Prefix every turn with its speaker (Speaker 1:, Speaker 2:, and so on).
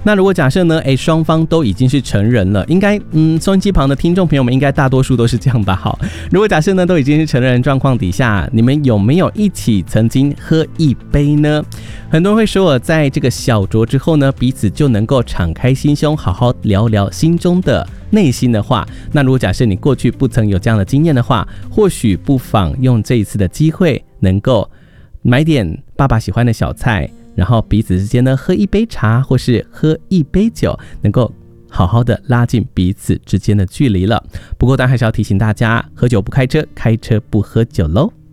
Speaker 1: 那如果假设呢，双方都已经是成人了，应该收音机旁的听众朋友们应该大多数都是这样吧。好，如果假设呢都已经是成人状况底下，你们有没有一起曾经喝一杯呢？很多人会说，在这个小酌之后呢，彼此就能够敞开心胸，好好聊聊心中的内心的话。那如果假设你过去不曾有这样的经验的话，或许不妨用这一次的机会，能够买点爸爸喜欢的小菜，然后彼此之间呢喝一杯茶或是喝一杯酒，能够好好的拉近彼此之间的距离了。不过当然还是要提醒大家，喝酒不开车，开车不喝酒咯。